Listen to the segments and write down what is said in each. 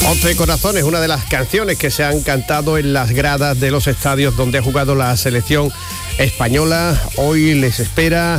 11 Corazones, una de las canciones que se han cantado en las gradas de los estadios donde ha jugado la selección española. Hoy les esperan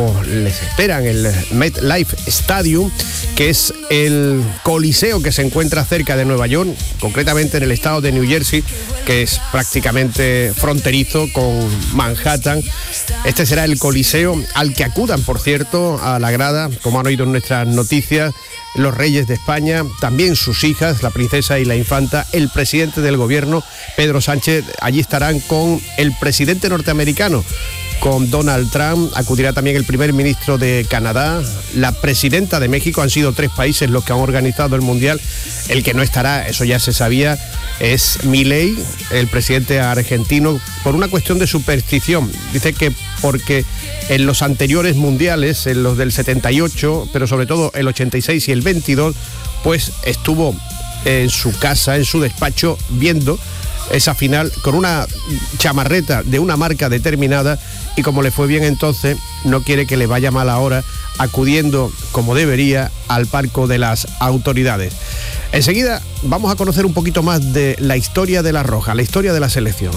el MetLife Stadium, que es el coliseo que se encuentra cerca de Nueva York, concretamente en el estado de New Jersey, que es prácticamente fronterizo con Manhattan. Este será el coliseo al que acudan, por cierto, a la grada, como han oído en nuestras noticias, los reyes de España, también sus hijas, la princesa y la infanta, el presidente del gobierno, Pedro Sánchez. Allí estarán con el presidente norteamericano, con Donald Trump. Acudirá también el primer ministro de Canadá, la presidenta de México. Han sido 3 países los que han organizado el Mundial. El que no estará, eso ya se sabía, es Milei, el presidente argentino, por una cuestión de superstición. Dice que porque en los anteriores mundiales, en los del 78, pero sobre todo el 86 y el 22, pues estuvo en su casa, en su despacho, viendo esa final con una chamarreta de una marca determinada, y como le fue bien entonces, no quiere que le vaya mal ahora, acudiendo como debería al palco de las autoridades. Enseguida vamos a conocer un poquito más de la historia de la Roja, la historia de la selección.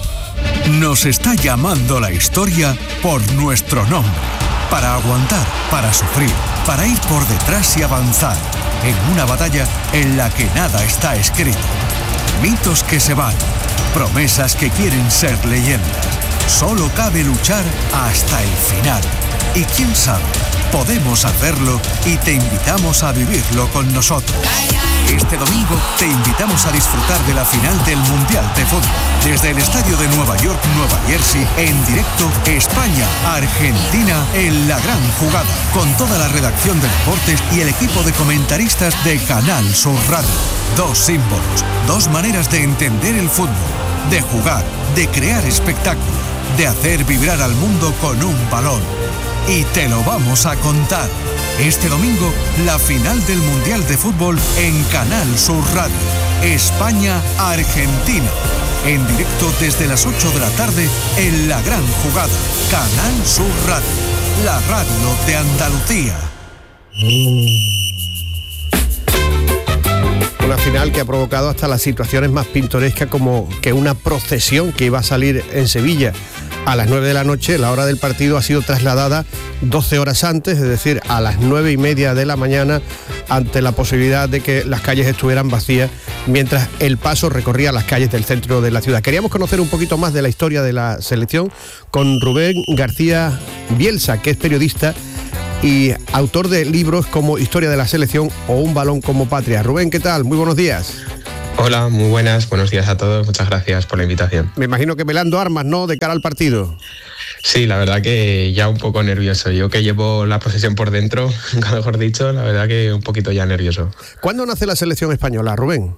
Nos está llamando la historia por nuestro nombre, para aguantar, para sufrir, para ir por detrás y avanzar, en una batalla en la que nada está escrito. Mitos que se van, promesas que quieren ser leyendas. Solo cabe luchar hasta el final. Y quién sabe, podemos hacerlo y te invitamos a vivirlo con nosotros. Este domingo te invitamos a disfrutar de la final del Mundial de Fútbol. Desde el estadio de Nueva York, Nueva Jersey, en directo, España-Argentina en la gran jugada. Con toda la redacción de deportes y el equipo de comentaristas de Canal Sur Radio. 2 símbolos, 2 maneras de entender el fútbol, de jugar, de crear espectáculo, de hacer vibrar al mundo con un balón. Y te lo vamos a contar. Este domingo, la final del Mundial de Fútbol en Canal Sur Radio. España-Argentina. En directo desde las 8 de la tarde en la gran jugada. Canal Sur Radio. La radio de Andalucía. Una final que ha provocado hasta las situaciones más pintorescas, como que una procesión que iba a salir en Sevilla a las 9 de la noche, la hora del partido, ha sido trasladada 12 horas antes, es decir, a las 9:30 de la mañana, ante la posibilidad de que las calles estuvieran vacías, mientras el paso recorría las calles del centro de la ciudad. Queríamos conocer un poquito más de la historia de la selección con Rubén García Bielsa, que es periodista y autor de libros como Historia de la Selección o Un balón como patria. Rubén, ¿qué tal? Muy buenos días. Hola, muy buenas, buenos días a todos, muchas gracias por la invitación. Me imagino que velando armas, ¿no?, de cara al partido. Sí, la verdad que ya un poco nervioso. Yo que llevo la posesión por dentro, mejor dicho, la verdad que un poquito ya nervioso. ¿Cuándo nace la selección española, Rubén?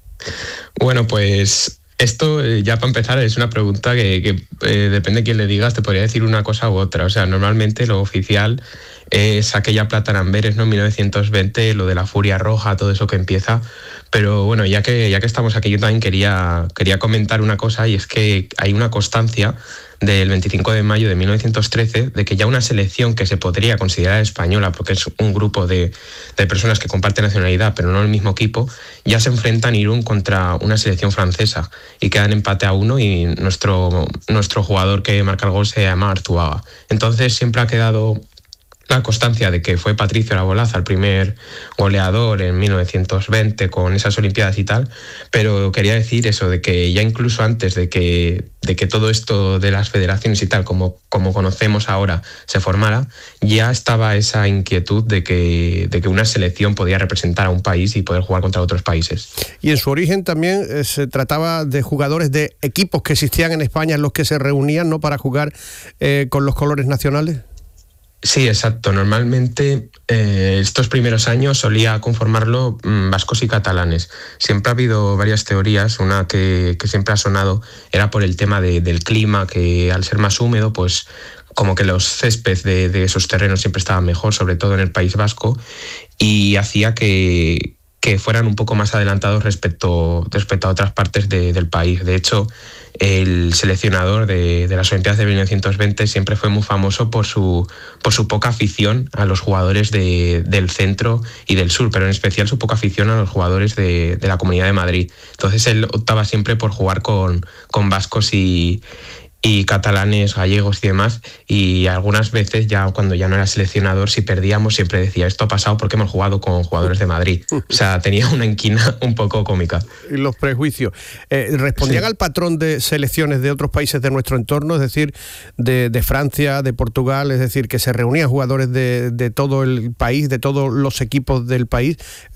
Bueno, pues esto ya para empezar es una pregunta que depende de quién le digas, te podría decir una cosa u otra. O sea, normalmente lo oficial es aquella Plata en Amberes, ¿no?, 1920, lo de la Furia Roja, todo eso que empieza. Pero bueno, ya que estamos aquí, yo también quería comentar una cosa, y es que hay una constancia del 25 de mayo de 1913 de que ya una selección que se podría considerar española, porque es un grupo de personas que comparten nacionalidad pero no el mismo equipo, ya se enfrenta en Irún contra una selección francesa y quedan empate a 1, y nuestro jugador que marca el gol se llama Arzuaga. Entonces siempre ha quedado la constancia de que fue Patricio Arabolaza el primer goleador en 1920 con esas Olimpiadas y tal, pero quería decir eso, de que ya incluso antes de que todo esto de las federaciones y tal, como conocemos ahora, se formara, ya estaba esa inquietud de que una selección podía representar a un país y poder jugar contra otros países. Y en su origen también se trataba de jugadores de equipos que existían en España, en los que se reunían, ¿no?, para jugar con los colores nacionales. Sí, exacto. Normalmente estos primeros años solía conformarlo vascos y catalanes. Siempre ha habido varias teorías. Una que siempre ha sonado era por el tema del clima, que al ser más húmedo, pues como que los céspedes de esos terrenos siempre estaban mejor, sobre todo en el País Vasco, y hacía que que fueran un poco más adelantados respecto a otras partes del país. De hecho, el seleccionador de las Olimpiadas de 1920 siempre fue muy famoso por su poca afición a los jugadores del centro y del sur, pero en especial su poca afición a los jugadores de la Comunidad de Madrid. Entonces él optaba siempre por jugar con vascos y catalanes, gallegos y demás, y algunas veces ya cuando ya no era seleccionador, si perdíamos siempre decía, esto ha pasado porque hemos jugado con jugadores de Madrid. O sea, tenía una inquina un poco cómica. Y los prejuicios. ¿Respondían al patrón de selecciones de otros países de nuestro entorno, es decir, de Francia, de Portugal, es decir, que se reunían jugadores de todo el país, de todos los equipos del país?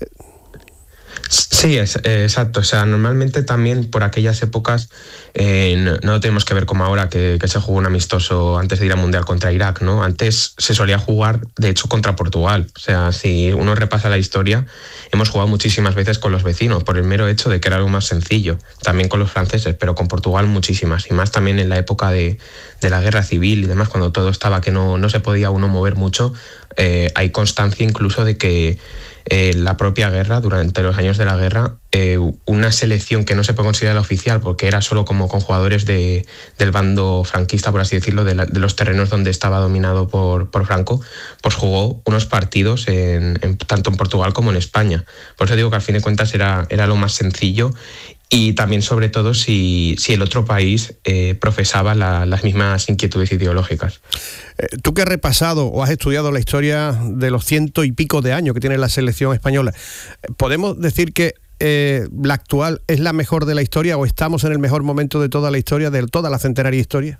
Sí, exacto. O sea, normalmente también por aquellas épocas no tenemos que ver como ahora que se jugó un amistoso antes de ir al Mundial contra Irak, ¿no? Antes se solía jugar, de hecho, contra Portugal. O sea, si uno repasa la historia, hemos jugado muchísimas veces con los vecinos por el mero hecho de que era algo más sencillo. También con los franceses, pero con Portugal muchísimas. Y más también en la época de la guerra civil y demás, cuando todo estaba que no se podía uno mover mucho. Hay constancia incluso de que la propia guerra, durante los años de la guerra, una selección que no se puede considerar la oficial porque era solo como con jugadores del bando franquista, por así decirlo, de los terrenos donde estaba dominado por Franco, pues jugó unos partidos tanto en Portugal como en España. Por eso digo que al fin de cuentas era lo más sencillo. Y también, sobre todo, si el otro país profesaba las mismas inquietudes ideológicas. Tú que has repasado o has estudiado la historia de los 100 y pico de años que tiene la selección española, ¿podemos decir que la actual es la mejor de la historia o estamos en el mejor momento de toda la historia, de toda la centenaria historia?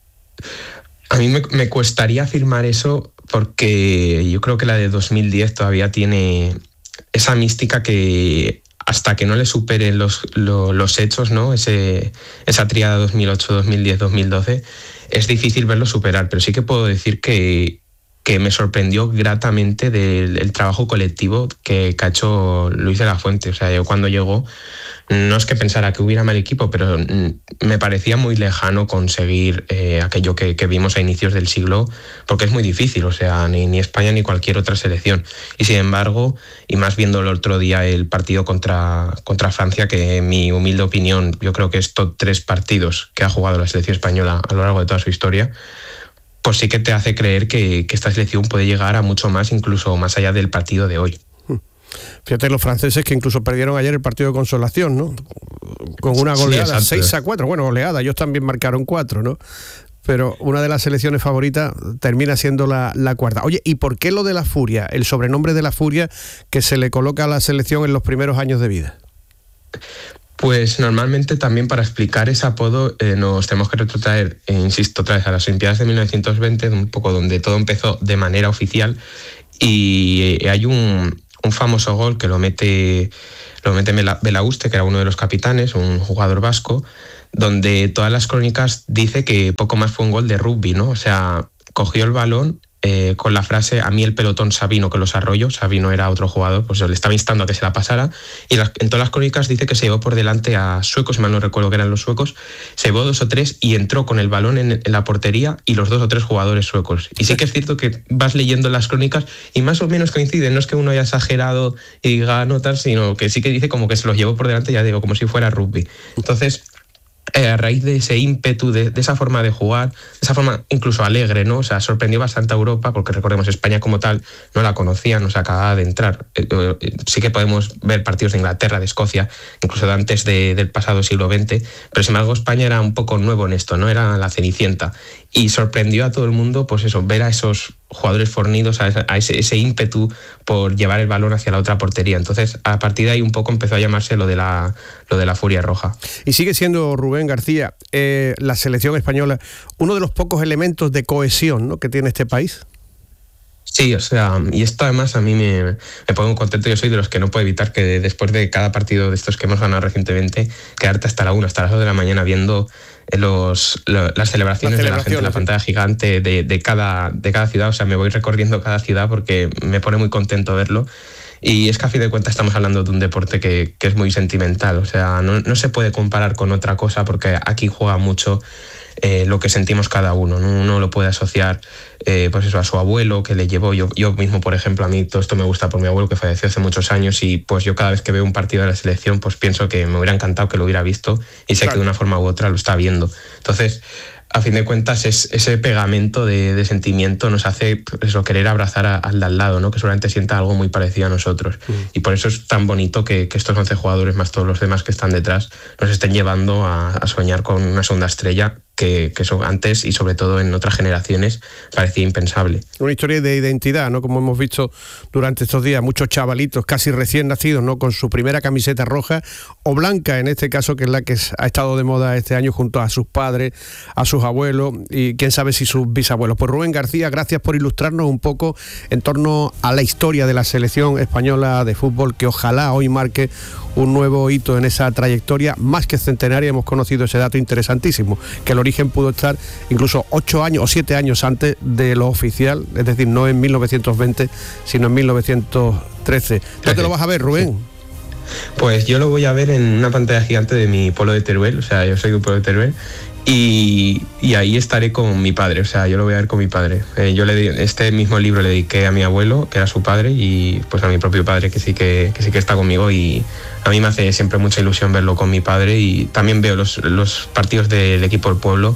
A mí me cuestaría afirmar eso porque yo creo que la de 2010 todavía tiene esa mística que hasta que no le superen los hechos, ¿no? Esa tríada 2008, 2010, 2012, es difícil verlo superar, pero sí que puedo decir que me sorprendió gratamente del trabajo colectivo que ha hecho Luis de la Fuente. O sea, yo cuando llegó, no es que pensara que hubiera mal equipo, pero me parecía muy lejano conseguir aquello que vimos a inicios del siglo, porque es muy difícil, o sea, ni España ni cualquier otra selección. Y sin embargo, y más viendo el otro día el partido contra Francia, que en mi humilde opinión yo creo que es top 3 partidos que ha jugado la selección española a lo largo de toda su historia, pues sí que te hace creer que esta selección puede llegar a mucho más, incluso más allá del partido de hoy. Fíjate los franceses que incluso perdieron ayer el partido de consolación, ¿no? Con una goleada, sí, 6-4. Bueno, goleada, ellos también marcaron 4, ¿no? Pero una de las selecciones favoritas termina siendo la cuarta. Oye, ¿y por qué lo de la Furia? El sobrenombre de la Furia que se le coloca a la selección en los primeros años de vida. Pues normalmente también para explicar ese apodo nos tenemos que retrotraer, insisto otra vez, a las Olimpiadas de 1920, un poco donde todo empezó de manera oficial, y hay un famoso gol que lo mete Belaúste, que era uno de los capitanes, un jugador vasco, donde todas las crónicas dice que poco más fue un gol de rugby, ¿no? O sea, cogió el balón con la frase, a mí el pelotón Sabino que los arroyo. Sabino era otro jugador, pues le estaba instando a que se la pasara, y en todas las crónicas dice que se llevó por delante a suecos, si mal no recuerdo que eran los suecos, se llevó 2 o 3 y entró con el balón en la portería y los 2 o 3 jugadores suecos. Y sí que es cierto que vas leyendo las crónicas y más o menos coinciden, no es que uno haya exagerado y diga no tal, sino que sí que dice como que se los llevó por delante, ya digo, como si fuera rugby. Entonces, a raíz de ese ímpetu, de esa forma de jugar, de esa forma incluso alegre, ¿no? O sea, sorprendió bastante a Europa, porque recordemos, España como tal no la conocían, o sea, acababa de entrar. Sí que podemos ver partidos de Inglaterra, de Escocia, incluso de antes del pasado siglo XX, pero sin embargo España era un poco nuevo en esto, ¿no? Era la Cenicienta. Y sorprendió a todo el mundo, pues eso, ver a esos jugadores fornidos, a ese ímpetu por llevar el balón hacia la otra portería. Entonces, a partir de ahí un poco empezó a llamarse lo de la Furia Roja. Y sigue siendo, Rubén García, la selección española uno de los pocos elementos de cohesión, ¿no?, que tiene este país. Sí, o sea, y esto además a mí me pone muy contento. Yo soy de los que no puedo evitar que después de cada partido de estos que hemos ganado recientemente, quedarte hasta la 1, hasta las 2 de la mañana viendo las celebraciones de la gente en la pantalla gigante de cada ciudad. O sea, me voy recorriendo cada ciudad porque me pone muy contento verlo. Y es que a fin de cuentas estamos hablando de un deporte que es muy sentimental, o sea, no se puede comparar con otra cosa porque aquí juega mucho lo que sentimos cada uno, ¿no? Uno lo puede asociar pues eso, a su abuelo que le llevó. Yo mismo, por ejemplo, a mí todo esto me gusta por mi abuelo que falleció hace muchos años, y pues yo cada vez que veo un partido de la selección pues pienso que me hubiera encantado que lo hubiera visto, y sé que de una forma u otra lo está viendo. Entonces, a fin de cuentas, ese pegamento de sentimiento nos hace eso, querer abrazar al de al lado, ¿no? Que seguramente sienta algo muy parecido a nosotros. Y por eso es tan bonito que estos 11 jugadores, más todos los demás que están detrás, nos estén llevando a soñar con una segunda estrella, que eso antes y sobre todo en otras generaciones parecía impensable. Una historia de identidad, ¿no? Como hemos visto durante estos días, muchos chavalitos casi recién nacidos, ¿no? Con su primera camiseta roja o blanca, en este caso, que es la que ha estado de moda este año, junto a sus padres, a sus abuelos y quién sabe si sus bisabuelos. Pues Rubén García, gracias por ilustrarnos un poco en torno a la historia de la selección española de fútbol, que ojalá hoy marque un nuevo hito en esa trayectoria más que centenaria. Hemos conocido ese dato interesantísimo, que el origen pudo estar incluso 8 años o 7 años antes de lo oficial, es decir, no en 1920, sino en 1913. ¿Dónde lo vas a ver, Rubén? Pues yo lo voy a ver en una pantalla gigante de mi pueblo de Teruel, o sea, yo soy de un pueblo de Teruel, y ahí estaré con mi padre, o sea, yo lo voy a ver con mi padre. Yo este mismo libro le dediqué a mi abuelo, que era su padre, y pues a mi propio padre, que sí que está conmigo, y a mí me hace siempre mucha ilusión verlo con mi padre, y también veo los partidos del equipo del pueblo,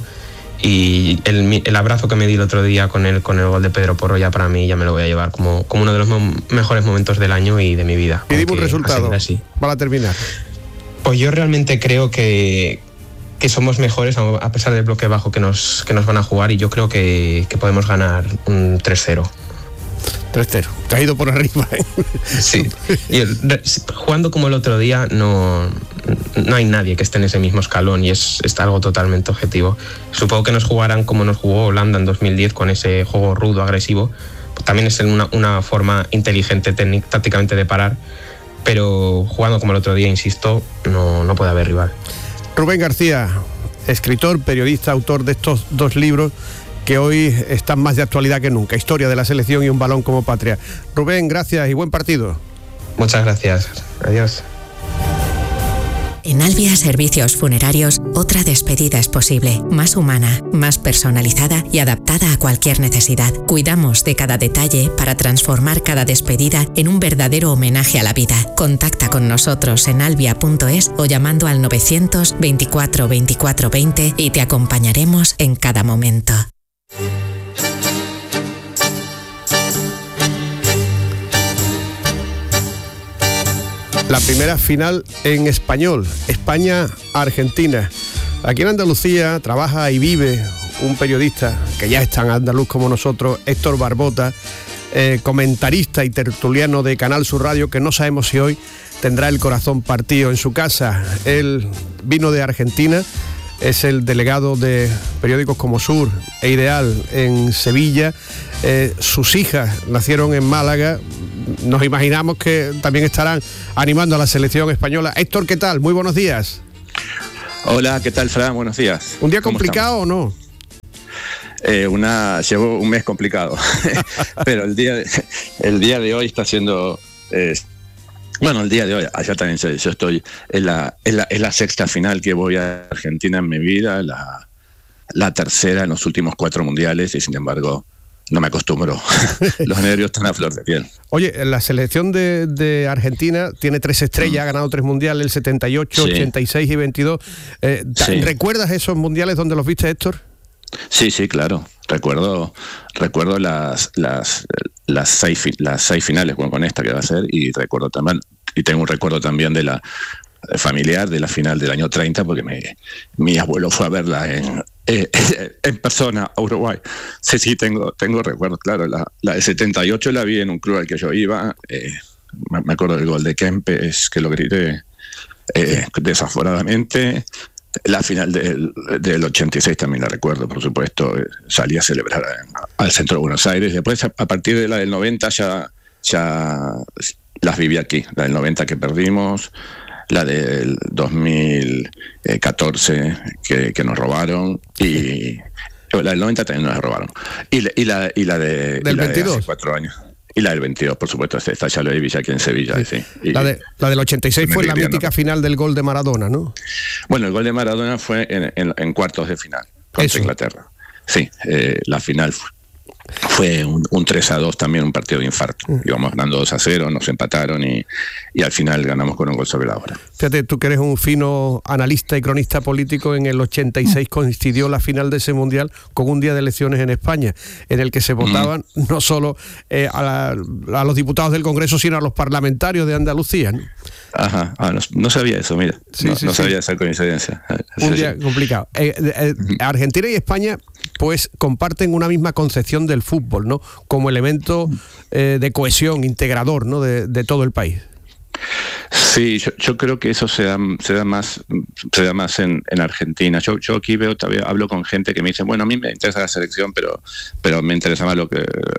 y el abrazo que me di el otro día con el gol de Pedro Porro, ya para mí ya me lo voy a llevar como uno de los mejores momentos del año y de mi vida. Y dime un resultado para terminar. Pues yo realmente creo que somos mejores a pesar del bloque bajo que nos van a jugar, y yo creo que podemos ganar un 3-0. 3-0, te ha ido por arriba, ¿eh? Sí, y jugando como el otro día no hay nadie que esté en ese mismo escalón, y es algo totalmente objetivo. Supongo que nos jugarán como nos jugó Holanda en 2010, con ese juego rudo, agresivo. También es una forma inteligente tácticamente de parar, pero jugando como el otro día, insisto, no puede haber rival. Rubén García, escritor, periodista, autor de estos 2 libros que hoy están más de actualidad que nunca: Historia de la selección y Un balón como patria. Rubén, gracias y buen partido. Muchas gracias. Adiós. En Albia Servicios Funerarios, otra despedida es posible, más humana, más personalizada y adaptada a cualquier necesidad. Cuidamos de cada detalle para transformar cada despedida en un verdadero homenaje a la vida. Contacta con nosotros en albia.es o llamando al 900 24 24 20 y te acompañaremos en cada momento. La primera final en español, España-Argentina. Aquí en Andalucía trabaja y vive un periodista que ya es tan andaluz como nosotros, Héctor Barbota, comentarista y tertuliano de Canal Sur Radio, que no sabemos si hoy tendrá el corazón partido en su casa. Él vino de Argentina, es el delegado de periódicos como Sur e Ideal en Sevilla. Sus hijas nacieron en Málaga. Nos imaginamos que también estarán animando a la selección española. Héctor, ¿qué tal? Muy buenos días. Hola, ¿qué tal, Fran? Buenos días. ¿Un día complicado o no? Llevo un mes complicado, pero el día de hoy está siendo... Bueno, el día de hoy, ayer también yo estoy, es la sexta final que voy a Argentina en mi vida, la tercera en los últimos 4 mundiales, y sin embargo no me acostumbro. Los nervios están a flor de piel. Oye, la selección de Argentina tiene 3 estrellas, ha ganado 3 mundiales, el 78, sí, 86 y 22. Sí. ¿Recuerdas esos mundiales donde los viste, Héctor? Sí, claro. Recuerdo las 6 finales con esta que va a ser, y recuerdo también, y tengo un recuerdo también de la familiar de la final del año 30, porque mi abuelo fue a verla en persona a Uruguay. Sí, tengo recuerdos, claro. La de 78 la vi en un club al que yo iba. Me acuerdo del gol de Kempes, que lo grité desaforadamente. La final del 86 también la recuerdo, por supuesto. Salí a celebrar al centro de Buenos Aires. Después, a partir de la del 90, ya las viví aquí. La del 90 que perdimos, la del 2014 que nos robaron, y la del 90 también nos robaron. Y la de del 22. Hace 4 años. Y la del 22, por supuesto, está Xalovic aquí en Sevilla. Sí. La del 86 fue la mítica final del gol de Maradona, ¿no? Bueno, el gol de Maradona fue en cuartos de final contra Inglaterra. Sí, la final fue un 3-2 también, un partido de infarto. Íbamos ganando 2-0, nos empataron y al final ganamos con un gol sobre la hora. Fíjate, tú que eres un fino analista y cronista político, en el 86 coincidió la final de ese mundial con un día de elecciones en España, en el que se votaban no solo a los diputados del Congreso, sino a los parlamentarios de Andalucía, ¿no? Ajá, no sabía eso, mira. No sabía esa coincidencia. Un día complicado. Argentina y España pues comparten una misma concepción del fútbol, ¿no? Como elemento de cohesión, integrador, ¿no? de todo el país. Sí, yo creo que eso se da más en Argentina. Yo aquí hablo con gente que me dice, bueno, a mí me interesa la selección, pero me interesa más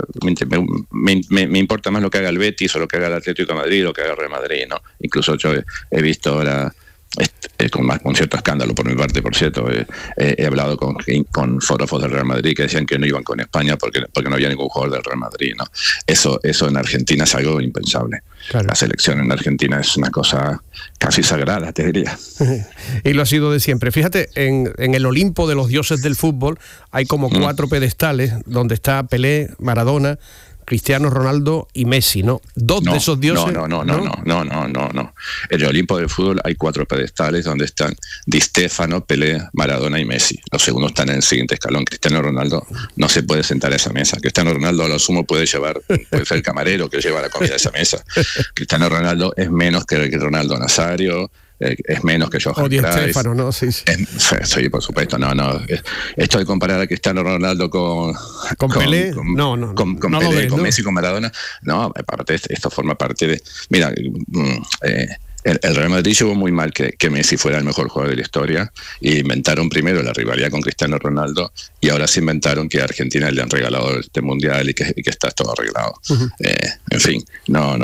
me importa más lo que haga el Betis o lo que haga el Atlético de Madrid o lo que haga el Real Madrid, ¿no? Incluso yo he visto ahora, con cierto escándalo por mi parte, por cierto, he hablado con fotógrafos del Real Madrid que decían que no iban con España porque no había ningún jugador del Real Madrid, ¿no? Eso en Argentina es algo impensable. Claro. La selección en Argentina es una cosa casi sagrada, te diría. Y lo ha sido de siempre. Fíjate, en el Olimpo de los dioses del fútbol hay como 4 pedestales donde está Pelé, Maradona, Cristiano Ronaldo y Messi, ¿no? Dos de esos dioses. No. En el Olimpo del fútbol hay 4 pedestales donde están Di Stéfano, Pelé, Maradona y Messi. Los segundos están en el siguiente escalón. Cristiano Ronaldo no se puede sentar a esa mesa. Cristiano Ronaldo a lo sumo puede ser el camarero que lleva la comida a esa mesa. Cristiano Ronaldo es menos que Ronaldo Nazario. Es menos que Johan Cruyff. Stefano, ¿no? Sí. Sí, por supuesto. No. Esto de comparar a Cristiano Ronaldo con Pelé, con Pelé, con Messi, con Maradona, no, aparte esto forma parte de... Mira, el Real Madrid llevó muy mal que Messi fuera el mejor jugador de la historia y inventaron primero la rivalidad con Cristiano Ronaldo y ahora se inventaron que a Argentina le han regalado este mundial y que está todo arreglado. En fin, no.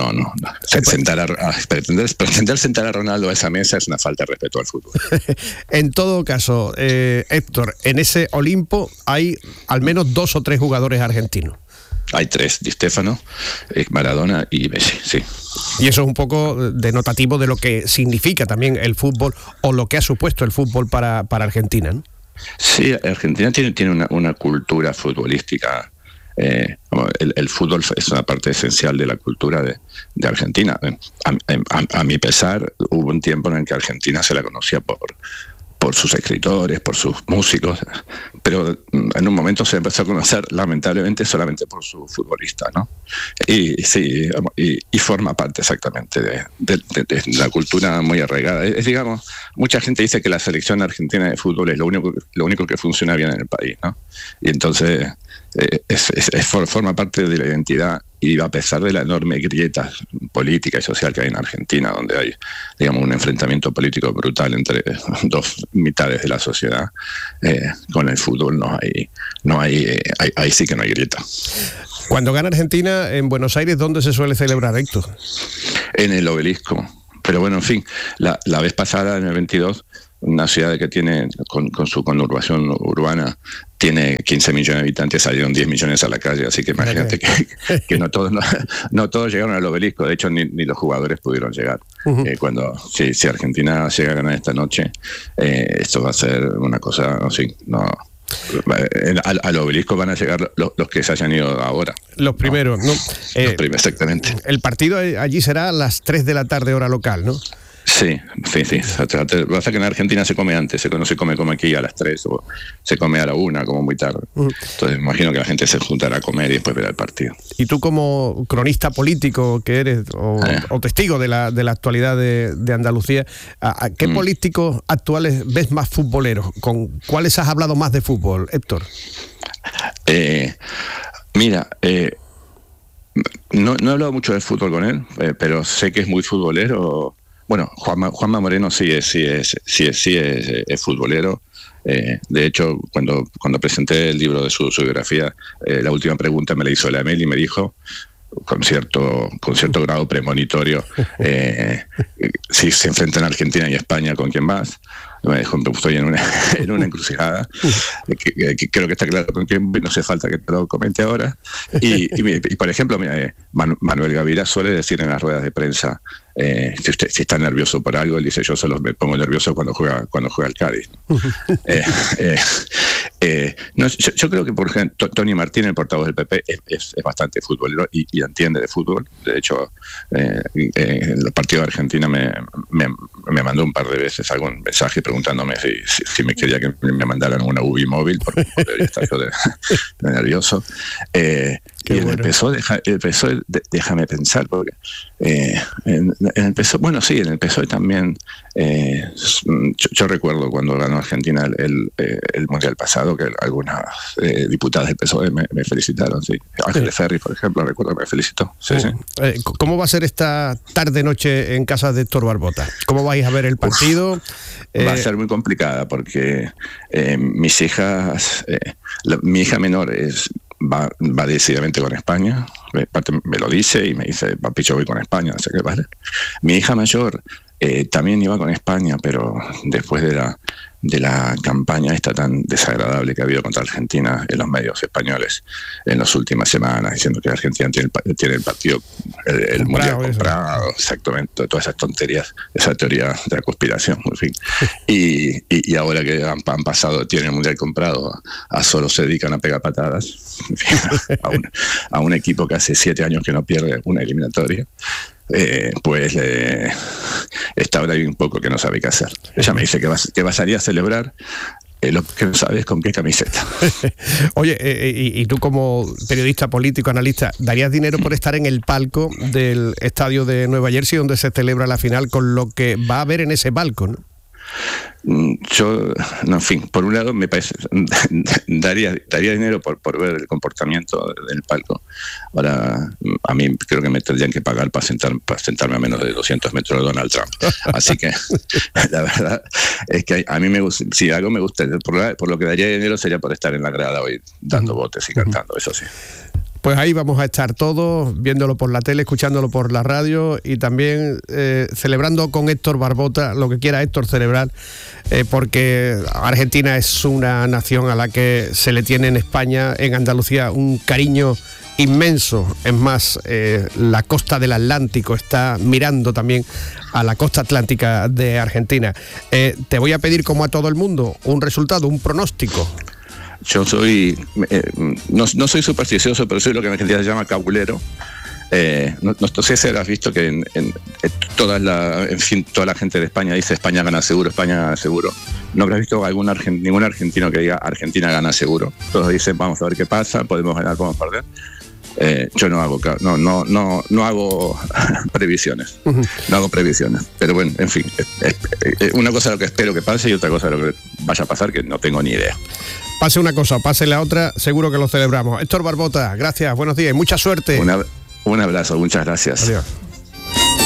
Pretender sentar a Ronaldo a esa mesa es una falta de respeto al fútbol. En todo caso, Héctor, en ese Olimpo hay al menos 2 o 3 jugadores argentinos. Hay 3, Di Stéfano, Maradona y Messi, sí. Y eso es un poco denotativo de lo que significa también el fútbol o lo que ha supuesto el fútbol para Argentina, ¿no? Sí, Argentina tiene una cultura futbolística. El fútbol es una parte esencial de la cultura de Argentina. A mi pesar, hubo un tiempo en el que Argentina se la conocía por sus escritores, por sus músicos, pero en un momento se empezó a conocer, lamentablemente, solamente por su futbolista, ¿no? Y sí, y forma parte exactamente de la cultura muy arraigada. Digamos, mucha gente dice que la selección argentina de fútbol es lo único que funciona bien en el país, ¿no? Y entonces forma parte de la identidad, y a pesar de la enorme grieta política y social que hay en Argentina, donde hay, digamos, un enfrentamiento político brutal entre 2 mitades de la sociedad, con el fútbol ahí sí que no hay grieta. Cuando gana Argentina en Buenos Aires, ¿dónde se suele celebrar, Héctor? En el Obelisco. Pero bueno, en fin, la vez pasada, en el 22, una ciudad que tiene, con su conurbación urbana, tiene 15 millones de habitantes, salieron 10 millones a la calle, así que imagínate que no todos llegaron al Obelisco, de hecho ni los jugadores pudieron llegar. Si Argentina llega a ganar esta noche, esto va a ser una cosa así, no... Al Obelisco van a llegar los que se hayan ido ahora. Los primeros, ¿no? Los primeros, exactamente. El partido allí será a las 3 de la tarde, hora local, ¿no? Sí. Pasa que en Argentina se come antes, no se come como aquí a las 3, o se come a la 1, como muy tarde. Entonces imagino que la gente se juntará a comer y después verá el partido. Y tú, como cronista político que eres, o testigo de la actualidad de Andalucía, ¿a qué políticos actuales ves más futboleros? ¿Con cuáles has hablado más de fútbol, Héctor? Mira, no he hablado mucho de fútbol con él, pero sé que es muy futbolero. Bueno, Juanma Moreno sí es futbolero. De hecho, cuando presenté el libro de su biografía, la última pregunta me la hizo la Emel y me dijo: con cierto grado premonitorio si se enfrentan Argentina y España, ¿con quién vas? Estoy en una encrucijada que creo que está claro con quién, no hace falta que te lo comente ahora. Y por ejemplo, mira, Manuel Gavirá suele decir en las ruedas de prensa, si está nervioso por algo, él dice: yo solo me pongo nervioso cuando juega el Cádiz. Yo creo que, por ejemplo, Tony Martín, el portavoz del PP, es bastante futbolero y entiende de fútbol. De hecho, el partido de Argentina me mandó un par de veces algún mensaje preguntándome si me quería que me mandaran una UBI móvil porque estaba yo de nervioso. Y en el PSOE, déjame pensar, porque en el PSOE, bueno, sí, en el PSOE también, yo recuerdo cuando ganó Argentina el Mundial pasado, que algunas diputadas del PSOE me felicitaron, sí. Ángeles Ferri, por ejemplo, recuerdo que me felicitó. Sí, sí. ¿Cómo va a ser esta tarde-noche en casa de Héctor Barbota? ¿Cómo vais a ver el partido? Va a ser muy complicada porque mis hijas, mi hija menor va decididamente con España, me lo dice y me dice: papi, yo voy con España, no sé qué, vale. Mi hija mayor también iba con España, pero después de la campaña esta tan desagradable que ha habido contra Argentina en los medios españoles en las últimas semanas, diciendo que Argentina tiene el partido, el mundial comprado, exactamente, todas esas tonterías, esa teoría de la conspiración, en fin. Y ahora que han pasado, tienen el mundial comprado, a solo se dedican a pegar patadas a un equipo que hace 7 años que no pierde una eliminatoria. Pues está ahora ahí un poco que no sabe qué hacer. Ella me dice que va a salir a celebrar, lo que no sabes con qué camiseta. Oye, y tú como periodista político, analista, ¿darías dinero por estar en el palco del estadio de Nueva Jersey donde se celebra la final, con lo que va a haber en ese palco, no? Yo, no, en fin, por un lado me parece, daría dinero por ver el comportamiento del palco. Ahora, a mí creo que me tendrían que pagar para sentarme a menos de 200 metros de Donald Trump. Así que la verdad es que a mí me gusta, si algo me gusta, por lo que daría dinero sería por estar en la grada hoy dando botes y cantando, eso sí. Pues ahí vamos a estar todos, viéndolo por la tele, escuchándolo por la radio y también celebrando con Héctor Barbota lo que quiera Héctor celebrar, porque Argentina es una nación a la que se le tiene en España, en Andalucía, un cariño inmenso. Es más, la costa del Atlántico está mirando también a la costa atlántica de Argentina. Te voy a pedir, como a todo el mundo, un resultado, un pronóstico. Yo soy, no soy supersticioso, pero soy lo que en Argentina se llama cabulero. No sé si has visto que toda la gente de España dice: España gana seguro, España gana seguro. No habrás visto ningún argentino que diga Argentina gana seguro. Todos dicen: vamos a ver qué pasa, podemos ganar, podemos perder. Yo no hago previsiones. No hago previsiones. Pero bueno, en fin, una cosa es lo que espero que pase y otra cosa es lo que vaya a pasar, que no tengo ni idea. Pase una cosa, pase la otra, seguro que lo celebramos. Héctor Barbota, gracias, buenos días y mucha suerte. Un abrazo, muchas gracias. Adiós.